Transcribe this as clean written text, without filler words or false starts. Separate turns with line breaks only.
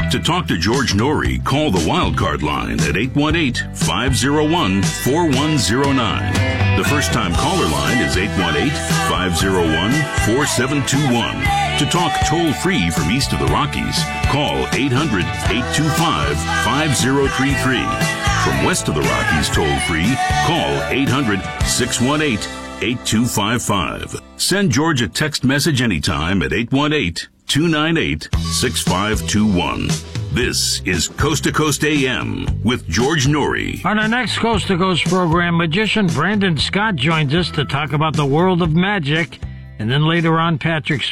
To talk to George Norrie, call the Wildcard line at 818-501-4109. The first-time caller line is 818-501-4721. To talk toll-free from east of the Rockies, call 800-825-5033. From west of the Rockies toll-free, call 800-618-8255. Send George a text message anytime at 818-298-6521. This is Coast to Coast AM with George Norrie.
On our next Coast to Coast program, magician Brandon Scott joins us to talk about the world of magic. And then later on, Patrick